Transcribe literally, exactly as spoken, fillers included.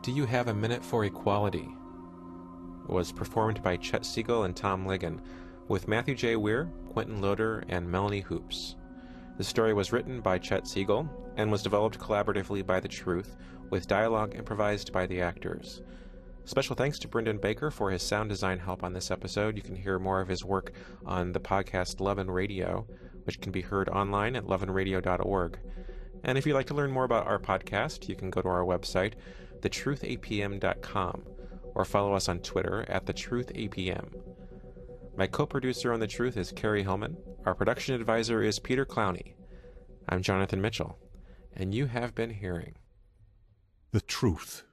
Do You Have a Minute for Equality was performed by Chet Siegel and Tom Ligon, with Matthew J. Weir, Quentin Loader, and Melanie Hoops. The story was written by Chet Siegel and was developed collaboratively by The Truth, with dialogue improvised by the actors. Special thanks to Brendan Baker for his sound design help on this episode. You can hear more of his work on the podcast Love and Radio, which can be heard online at love and radio dot org. And if you'd like to learn more about our podcast, you can go to our website, the truth a p m dot com, or follow us on Twitter at the truth a p m. My co-producer on The Truth is Carrie Hillman. Our production advisor is Peter Clowney. I'm Jonathan Mitchell, and you have been hearing The Truth.